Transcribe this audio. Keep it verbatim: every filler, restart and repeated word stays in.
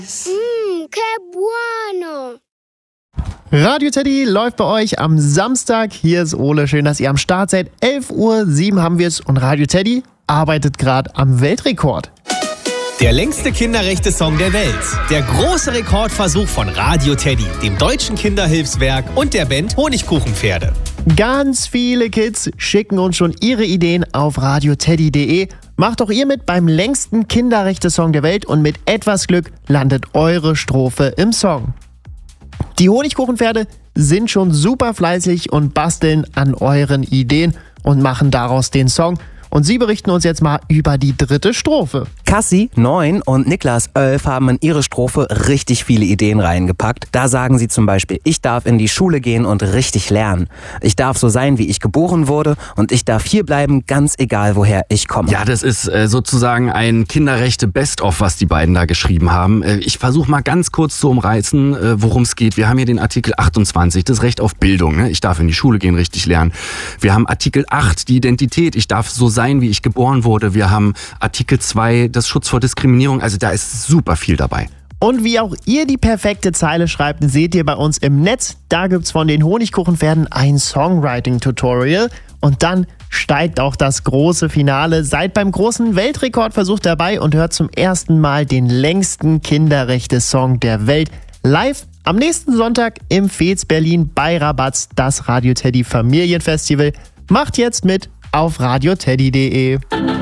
Mmm, que bueno. Radio Teddy läuft bei euch am Samstag. Hier ist Ole. Schön, dass ihr am Start seid. elf Uhr sieben haben wir es und Radio Teddy arbeitet gerade am Weltrekord. Der längste Kinderrechte-Song der Welt. Der große Rekordversuch von Radio Teddy, dem Deutschen Kinderhilfswerk und der Band Honigkuchenpferde. Ganz viele Kids schicken uns schon ihre Ideen auf radioteddy punkt de. Macht doch ihr mit beim längsten Kinderrechte-Song der Welt und mit etwas Glück landet eure Strophe im Song. Die Honigkuchenpferde sind schon super fleißig und basteln an euren Ideen und machen daraus den Song. Und sie berichten uns jetzt mal über die dritte Strophe. Cassie, neun, und Niklas, elf, haben in ihre Strophe richtig viele Ideen reingepackt. Da sagen sie zum Beispiel, ich darf in die Schule gehen und richtig lernen. Ich darf so sein, wie ich geboren wurde, und ich darf hier bleiben, ganz egal, woher ich komme. Ja, das ist äh, sozusagen ein Kinderrechte Best-of, was die beiden da geschrieben haben. Äh, ich versuche mal ganz kurz zu umreißen, äh, worum es geht. Wir haben hier den Artikel achtundzwanzig, das Recht auf Bildung. Ne? Ich darf in die Schule gehen, richtig lernen. Wir haben Artikel acht, die Identität. Ich darf so sein, wie ich geboren wurde. Wir haben Artikel zwei, das Schutz vor Diskriminierung. Also da ist super viel dabei. Und wie auch ihr die perfekte Zeile schreibt, seht ihr bei uns im Netz. Da gibt's von den Honigkuchenpferden ein Songwriting-Tutorial. Und dann steigt auch das große Finale. Seid beim großen Weltrekordversuch dabei und hört zum ersten Mal den längsten Kinderrechte-Song der Welt live am nächsten Sonntag im Fez Berlin bei Rabatz, das Radio Teddy Familienfestival. Macht jetzt mit auf radioteddy punkt de.